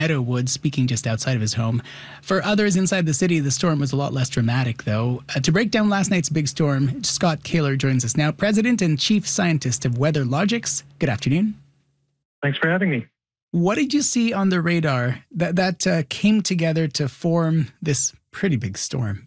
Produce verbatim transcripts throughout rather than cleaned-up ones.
Meadowood, speaking just outside of his home. For others inside the city, the storm was a lot less dramatic, though. Uh, to break down last night's big storm, Scott Kaler joins us now, President and Chief Scientist of WeatherLogix. Good afternoon. Thanks for having me. What did you see on the radar that, that uh, came together to form this pretty big storm?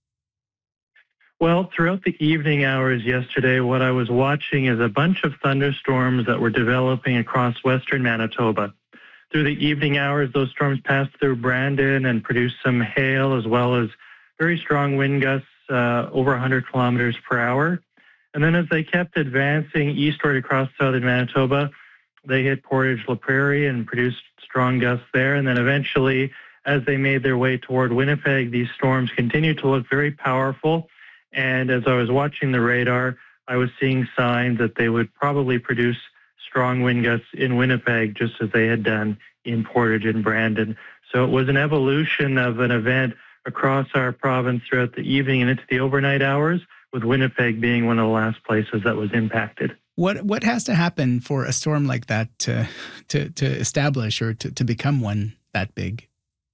Well, throughout the evening hours yesterday, what I was watching is a bunch of thunderstorms that were developing across western Manitoba. Through the evening hours, those storms passed through Brandon and produced some hail as well as very strong wind gusts, uh, over one hundred kilometers per hour. And then as they kept advancing eastward across southern Manitoba, they hit Portage-La Prairie and produced strong gusts there. And then eventually, as they made their way toward Winnipeg, these storms continued to look very powerful. And as I was watching the radar, I was seeing signs that they would probably produce strong wind gusts in Winnipeg, just as they had done in Portage and Brandon. So it was an evolution of an event across our province throughout the evening and into the overnight hours, with Winnipeg being one of the last places that was impacted. What what has to happen for a storm like that to to, to establish or to, to become one that big?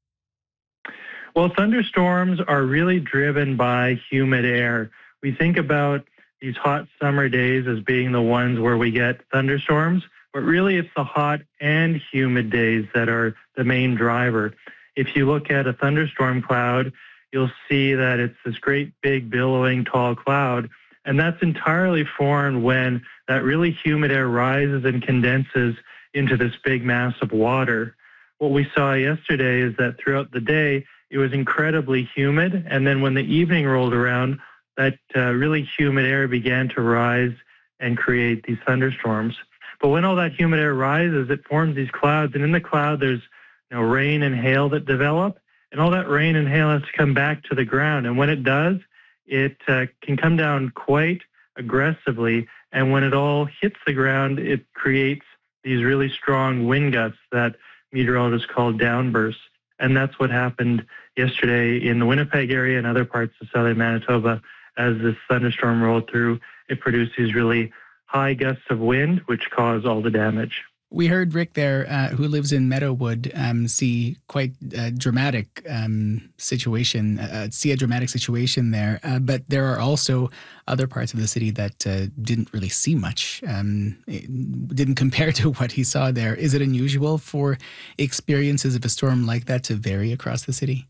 Well, thunderstorms are really driven by humid air. We think about these hot summer days as being the ones where we get thunderstorms, but really it's the hot and humid days that are the main driver. If you look at a thunderstorm cloud, you'll see that it's this great big billowing tall cloud, and that's entirely formed when that really humid air rises and condenses into this big mass of water. What we saw yesterday is that throughout the day, it was incredibly humid, and then when the evening rolled around, that uh, really humid air began to rise and create these thunderstorms. But when all that humid air rises, it forms these clouds, and in the cloud there's you know, rain and hail that develop, and all that rain and hail has to come back to the ground. And when it does, it uh, can come down quite aggressively, and when it all hits the ground, it creates these really strong wind gusts that meteorologists call downbursts. And that's what happened yesterday in the Winnipeg area and other parts of southern Manitoba. As this thunderstorm rolled through, it produced these really high gusts of wind, which caused all the damage. We heard Rick there, uh, who lives in Meadowood, um, see quite a dramatic um, situation, uh, see a dramatic situation there. Uh, but there are also other parts of the city that uh, didn't really see much, um, didn't compare to what he saw there. Is it unusual for experiences of a storm like that to vary across the city?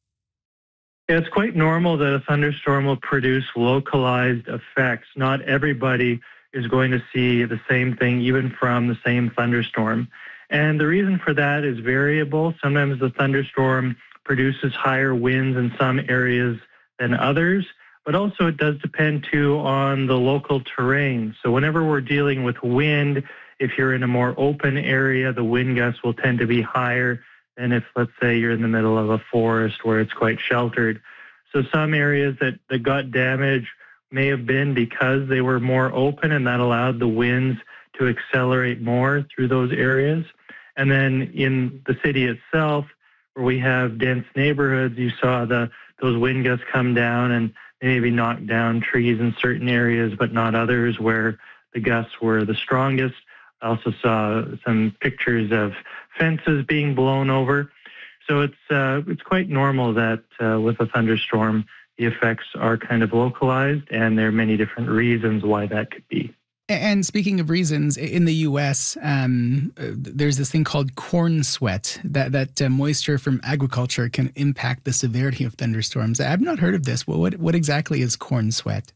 Yeah, it's quite normal that a thunderstorm will produce localized effects. Not everybody is going to see the same thing, even from the same thunderstorm. And the reason for that is variable. Sometimes the thunderstorm produces higher winds in some areas than others, but also it does depend too on the local terrain. So whenever we're dealing with wind, if you're in a more open area, the wind gusts will tend to be higher than if, let's say, you're in the middle of a forest where it's quite sheltered. So some areas that, that got damaged may have been because they were more open, and that allowed the winds to accelerate more through those areas. And then in the city itself, where we have dense neighborhoods, you saw the those wind gusts come down and they maybe knock down trees in certain areas, but not others where the gusts were the strongest. I also saw some pictures of fences being blown over. So it's uh, it's quite normal that uh, with a thunderstorm, the effects are kind of localized, and there are many different reasons why that could be. And speaking of reasons, in the U S, um, there's this thing called corn sweat, that, that uh, moisture from agriculture can impact the severity of thunderstorms. I've not heard of this. What, what exactly is corn sweat?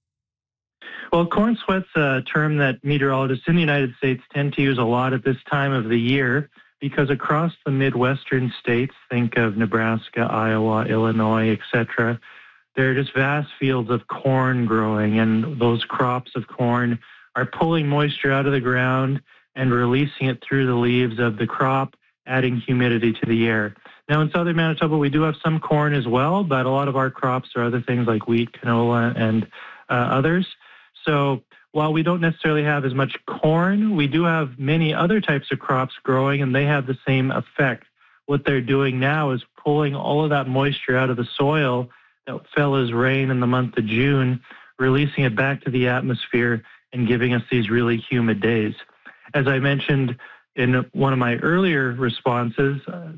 Well, corn sweat's a term that meteorologists in the United States tend to use a lot at this time of the year, because across the Midwestern states, think of Nebraska, Iowa, Illinois, et cetera, there are just vast fields of corn growing, and those crops of corn are pulling moisture out of the ground and releasing it through the leaves of the crop, adding humidity to the air. Now, in southern Manitoba, we do have some corn as well, but a lot of our crops are other things like wheat, canola, and uh, others. So while we don't necessarily have as much corn, we do have many other types of crops growing, and they have the same effect. What they're doing now is pulling all of that moisture out of the soil that fell as rain in the month of June, releasing it back to the atmosphere and giving us these really humid days. As I mentioned in one of my earlier responses, uh,